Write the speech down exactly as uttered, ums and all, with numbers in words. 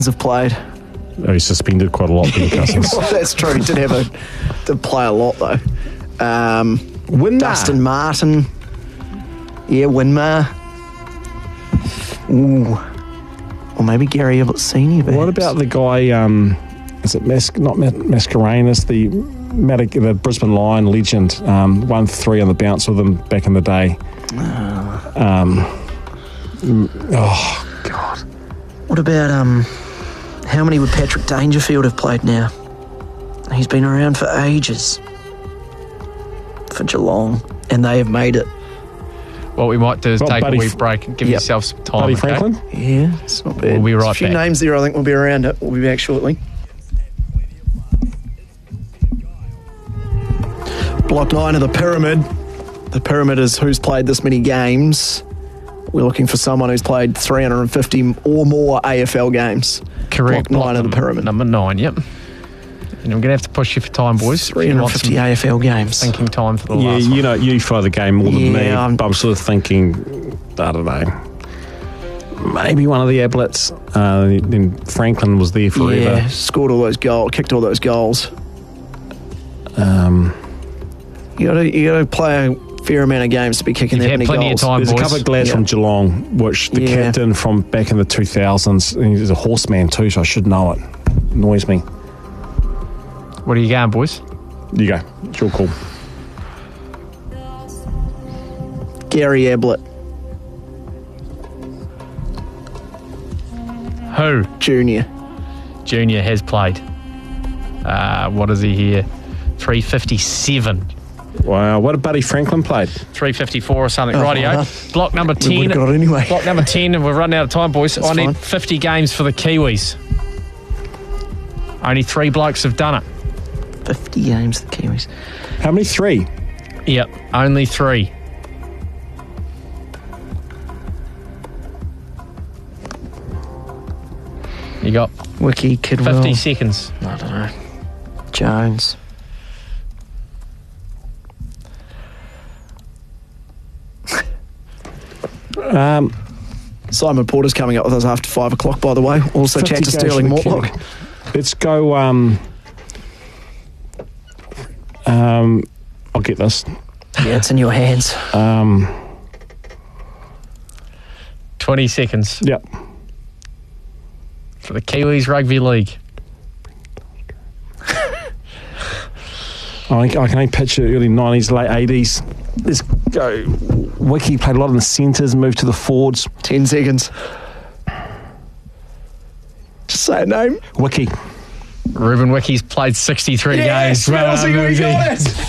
have played. Oh, he's suspended quite a lot. Well, that's true. He did have a did play a lot though. Um, Winmar. Dustin Martin. Yeah, Winmar. Ooh. Or maybe Gary Ablett Senior perhaps. What about the guy, um, is it Mas- not Mas- Mascarenas, the, Madic- the Brisbane Lion legend, um, won three on the bounce with them back in the day. Uh, Um, oh, God. what about, um, how many would Patrick Dangerfield have played now? He's been around for ages. For Geelong. And they have made it. What we might do is Well, take Buddy a wee F- break and give Yep. yourself some time. Buddy okay? Franklin? Yeah, it's not bad. We'll be right There's a few back. names there I think will be around it. We'll be back shortly. Block nine of the Pyramid. The Pyramid is who's played this many games. We're looking for someone who's played three hundred fifty or more A F L games. Correct. Block nine of the num- Pyramid. Number nine, yep. And I'm going to have to push you for time, boys. three hundred fifty A F L games. Thinking time for the Yeah, last you one. know, you follow the game more than Yeah, me, I'm- but I'm sort of thinking, I don't know, maybe one of the Ablets. Uh, then Franklin was there forever. Yeah, scored all those goals, kicked all those goals. Um, You got to you got to play a fair amount of games to be kicking You've that had many plenty of goals. time. there's a boys. couple of lads Yeah. from Geelong, which the Yeah. captain from back in the two thousands, and he's a horseman too, so I should know it. Annoys me. What are you going, boys? You go. It's your call. Gary Ablett Who? Junior. Junior has played. Uh, what is he here? three fifty-seven. Wow, what did Buddy Franklin played? three fifty-four or something. Oh, Rightio. well, Block number We ten. would have got it anyway. Block number ten, and we're running out of time, boys. That's I need fine. fifty games for the Kiwis. Only three blokes have done it. fifty games, the Kiwis. How many? Three. Yep, only three. You got Wiki, Kidwell. fifty seconds. I don't know. Jones. Um, Simon Porter's coming up with us after five o'clock, by the way. Also fifty chat to goes Sterling for the Mortlock. Kiwi. Let's go. Um, um, I'll get this. Yeah, it's in your hands. Um, twenty seconds yep. for the Kiwis Rugby League. I, I can only picture early nineties, late eighties. Let's go. Wiki played a lot in the centres, moved to the forwards. Ten seconds. Just say a name. Wiki. Ruben Wiki's played sixty-three Yes, games. Well Rousey, done, we Rousey. got it.